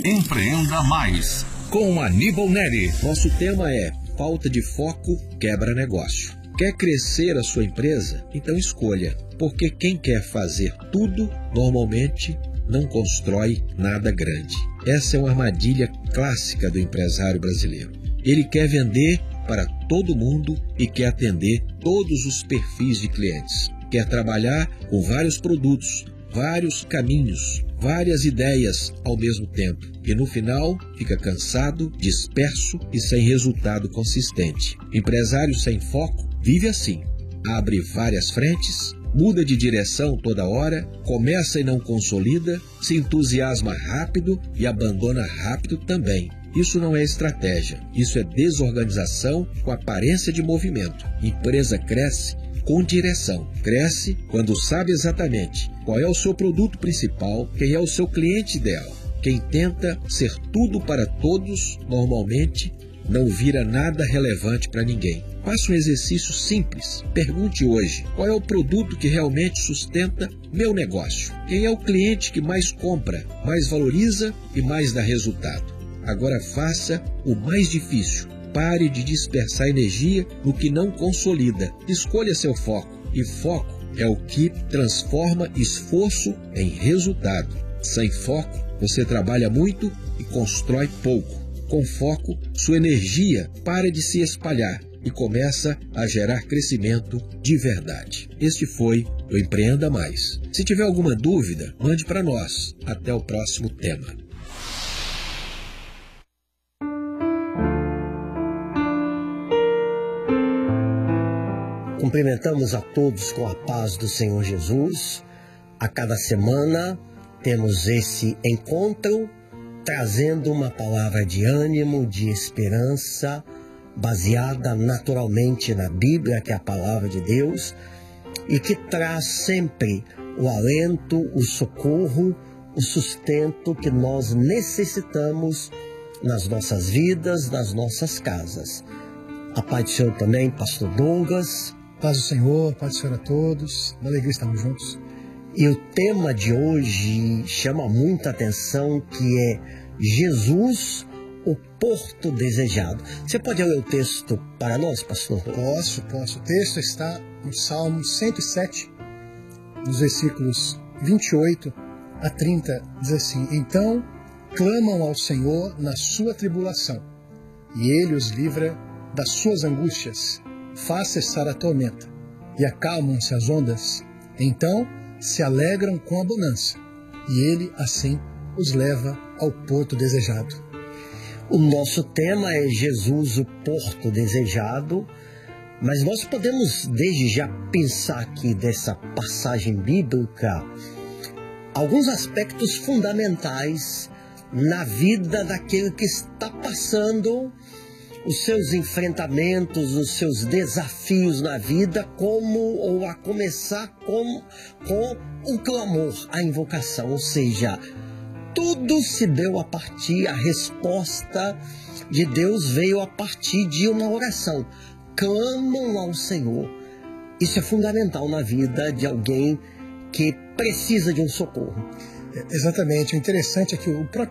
Empreenda Mais, com Aníbal Neri. Nosso tema é falta de foco quebra negócio. Quer crescer a sua empresa? Então escolha, porque quem quer fazer tudo, normalmente não constrói nada grande. Essa é uma armadilha clássica do empresário brasileiro. Ele quer vender para todo mundo e quer atender todos os perfis de clientes. Quer trabalhar com vários produtos, vários caminhos, várias ideias ao mesmo tempo. E no final fica cansado, disperso e sem resultado consistente. Empresário sem foco vive assim. Abre várias frentes, muda de direção toda hora, começa e não consolida, se entusiasma rápido e abandona rápido também. Isso não é estratégia, isso é desorganização com aparência de movimento. Empresa cresce com direção. Cresce quando sabe exatamente qual é o seu produto principal, quem é o seu cliente ideal. Quem tenta ser tudo para todos, normalmente não vira nada relevante para ninguém. Faça um exercício simples. Pergunte hoje, qual é o produto que realmente sustenta meu negócio? Quem é o cliente que mais compra, mais valoriza e mais dá resultado? Agora faça o mais difícil. Pare de dispersar energia no que não consolida. Escolha seu foco. E foco é o que transforma esforço em resultado. Sem foco, você trabalha muito e constrói pouco. Com foco, sua energia para de se espalhar e começa a gerar crescimento de verdade. Este foi o Empreenda Mais. Se tiver alguma dúvida, mande para nós. Até o próximo tema. Cumprimentamos a todos com a paz do Senhor Jesus. A cada semana temos esse encontro trazendo uma palavra de ânimo, de esperança, baseada naturalmente na Bíblia, que é a palavra de Deus, e que traz sempre o alento, o socorro, o sustento que nós necessitamos nas nossas vidas, nas nossas casas. A paz do Senhor também, Pastor Douglas. Paz do Senhor, paz do Senhor a todos. Uma alegria estarmos juntos. E o tema de hoje chama muita atenção, que é Jesus, o porto desejado. Você pode ler o texto para nós, pastor? Posso. O texto está no Salmo 107, nos versículos 28 a 30, diz assim: Então clamam ao Senhor na sua tribulação, e Ele os livra das suas angústias. Faz cessar a tormenta, e acalmam-se as ondas. Então se alegram com a bonança, e Ele assim os leva ao porto desejado. O nosso tema é Jesus, o porto desejado, mas nós podemos desde já pensar aqui dessa passagem bíblica alguns aspectos fundamentais na vida daquele que está passando os seus enfrentamentos, os seus desafios na vida, ou a começar com o clamor, a invocação, ou seja, tudo se deu a partir, a resposta de Deus veio a partir de uma oração. Clamam ao Senhor. Isso é fundamental na vida de alguém que precisa de um socorro. Exatamente. O interessante é que o próprio